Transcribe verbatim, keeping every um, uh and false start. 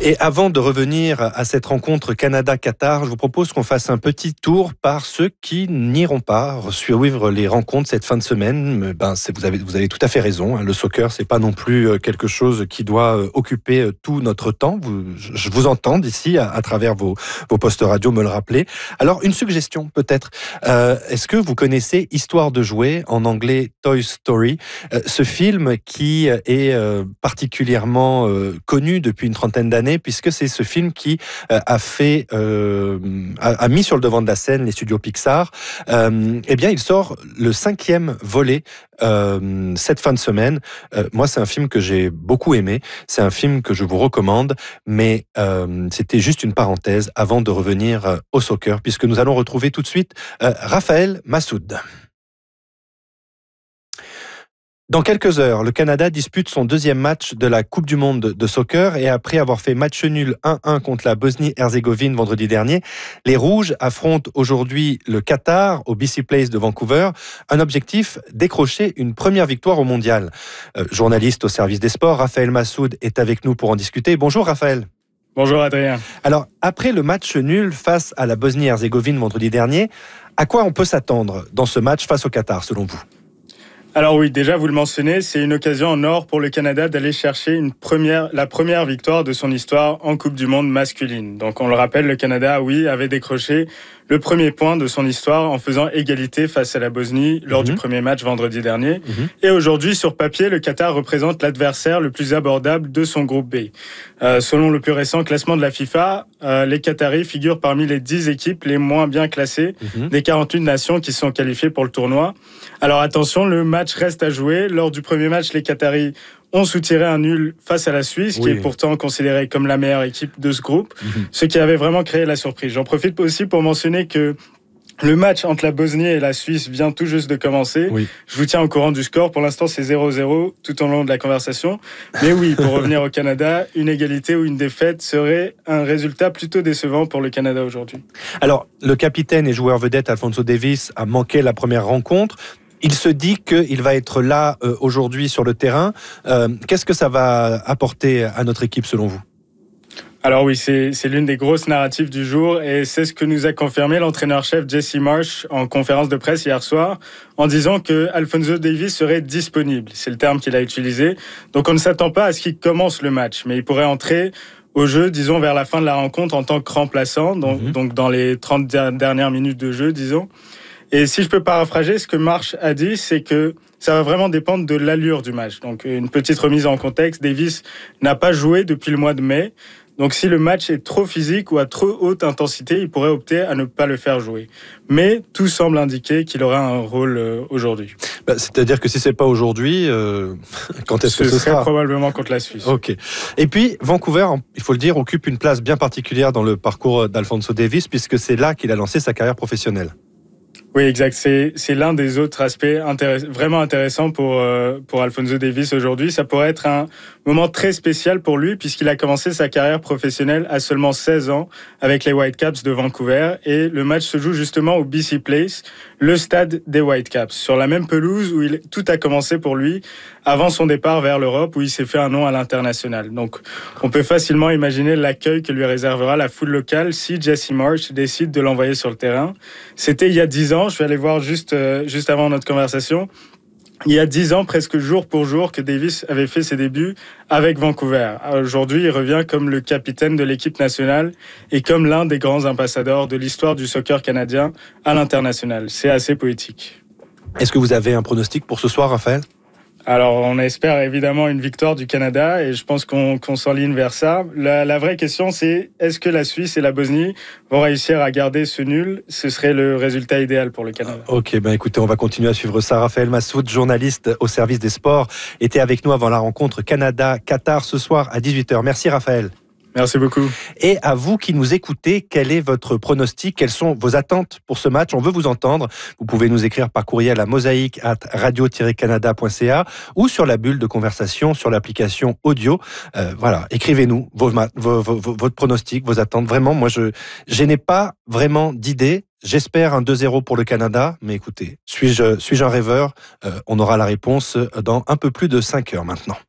Et avant de revenir à cette rencontre Canada-Qatar, je vous propose qu'on fasse un petit tour par ceux qui n'iront pas suivre les rencontres cette fin de semaine. Ben, c'est, vous, avez, vous avez tout à fait raison. Hein. Le soccer, c'est pas non plus quelque chose qui doit occuper tout notre temps. Vous, je vous entends d'ici, à, à travers vos, vos postes radio, me le rappeler. Alors, une suggestion peut-être. Euh, est-ce que vous connaissez Histoire de jouer, en anglais Toy Story, euh, ce film qui est euh, particulièrement euh, connu depuis une trentaine d'années, puisque c'est ce film qui euh, a fait, euh, a, a mis sur le devant de la scène les studios Pixar. Euh, eh bien, il sort le cinquième volet euh, cette fin de semaine. Euh, moi, c'est un film que j'ai beaucoup aimé. C'est un film que je vous recommande, mais euh, c'était juste une parenthèse avant de revenir euh, au soccer, puisque nous allons retrouver tout de suite euh, Raphaël Massoud. Dans quelques heures, le Canada dispute son deuxième match de la Coupe du Monde de soccer et après avoir fait match nul un un contre la Bosnie-Herzégovine vendredi dernier, les Rouges affrontent aujourd'hui le Qatar au B C Place de Vancouver. Un objectif, décrocher une première victoire au mondial. Euh, journaliste au service des sports, Raphaël Massoud est avec nous pour en discuter. Bonjour Raphaël. Bonjour Adrien. Alors, après le match nul face à la Bosnie-Herzégovine vendredi dernier, à quoi on peut s'attendre dans ce match face au Qatar selon vous ? Alors oui, déjà vous le mentionnez, c'est une occasion en or pour le Canada d'aller chercher une première, la première victoire de son histoire en Coupe du Monde masculine. Donc on le rappelle, le Canada, oui, avait décroché le premier point de son histoire en faisant égalité face à la Bosnie lors mmh. du premier match vendredi dernier. Mmh. Et aujourd'hui, sur papier, le Qatar représente l'adversaire le plus abordable de son groupe B. Euh, selon le plus récent classement de la FIFA, euh, les Qataris figurent parmi les dix équipes les moins bien classées mmh. des quarante-huit nations qui sont qualifiées pour le tournoi. Alors attention, le match reste à jouer. Lors du premier match, les Qataris ont soutiré un nul face à la Suisse, oui. qui est pourtant considérée comme la meilleure équipe de ce groupe, mmh. ce qui avait vraiment créé la surprise. J'en profite aussi pour mentionner que le match entre la Bosnie et la Suisse vient tout juste de commencer. Oui. Je vous tiens au courant du score. Pour l'instant, c'est zéro zéro tout au long de la conversation. Mais oui, pour revenir au Canada, une égalité ou une défaite serait un résultat plutôt décevant pour le Canada aujourd'hui. Alors, le capitaine et joueur vedette Alphonso Davies a manqué la première rencontre. Il se dit qu'il va être là euh, aujourd'hui sur le terrain. Euh, qu'est-ce que ça va apporter à notre équipe selon vous ? Alors oui, c'est, c'est l'une des grosses narratives du jour et c'est ce que nous a confirmé l'entraîneur-chef Jesse Marsch en conférence de presse hier soir en disant que Alphonso Davies serait disponible. C'est le terme qu'il a utilisé. Donc on ne s'attend pas à ce qu'il commence le match, mais il pourrait entrer au jeu, disons, vers la fin de la rencontre en tant que remplaçant, donc, mmh. donc dans les trente dernières minutes de jeu, disons. Et si je peux paraphraser, ce que Marsch a dit, c'est que ça va vraiment dépendre de l'allure du match. Donc, une petite remise en contexte. Davies n'a pas joué depuis le mois de mai. Donc, si le match est trop physique ou à trop haute intensité, il pourrait opter à ne pas le faire jouer. Mais tout semble indiquer qu'il aura un rôle euh, aujourd'hui. Bah, c'est-à-dire que si c'est pas aujourd'hui, euh, quand est-ce ce que ce serait sera ? Probablement contre la Suisse. Ok. Et puis, Vancouver, il faut le dire, occupe une place bien particulière dans le parcours d'Alphonso Davies, puisque c'est là qu'il a lancé sa carrière professionnelle. Oui, exact. C'est, c'est l'un des autres aspects intéress- vraiment intéressants pour, euh, pour Alphonso Davies aujourd'hui. Ça pourrait être un moment très spécial pour lui puisqu'il a commencé sa carrière professionnelle à seulement seize ans avec les Whitecaps de Vancouver et le match se joue justement au B C Place, le stade des Whitecaps, sur la même pelouse où il, tout a commencé pour lui avant son départ vers l'Europe où il s'est fait un nom à l'international. Donc, on peut facilement imaginer l'accueil que lui réservera la foule locale si Jesse Marsch décide de l'envoyer sur le terrain. C'était il y a dix ans. Je suis allé voir juste, euh, juste avant notre conversation. Il y a dix ans, presque jour pour jour, que Davies avait fait ses débuts avec Vancouver. Aujourd'hui, il revient comme le capitaine de l'équipe nationale et comme l'un des grands ambassadeurs de l'histoire du soccer canadien à l'international. C'est assez poétique. Est-ce que vous avez un pronostic pour ce soir, Raphaël ? Alors, on espère évidemment une victoire du Canada et je pense qu'on, qu'on s'enligne vers ça. La, la vraie question, c'est est-ce que la Suisse et la Bosnie vont réussir à garder ce nul ? Ce serait le résultat idéal pour le Canada. Ok, ben écoutez, on va continuer à suivre ça. Raphaël Massoud, journaliste au service des sports, était avec nous avant la rencontre Canada-Qatar ce soir à dix-huit heures. Merci Raphaël. Merci beaucoup. Et à vous qui nous écoutez, quel est votre pronostic ? Quelles sont vos attentes pour ce match ? On veut vous entendre. Vous pouvez nous écrire par courriel à mosaïque arobase radio tiret canada point c a ou sur la bulle de conversation sur l'application audio. Euh, voilà, écrivez-nous vos, vos, vos, votre pronostic, vos attentes. Vraiment, moi, je, je n'ai pas vraiment d'idée. J'espère un deux zéro pour le Canada, mais écoutez, suis-je, suis-je un rêveur ? euh, On aura la réponse dans un peu plus de cinq heures maintenant.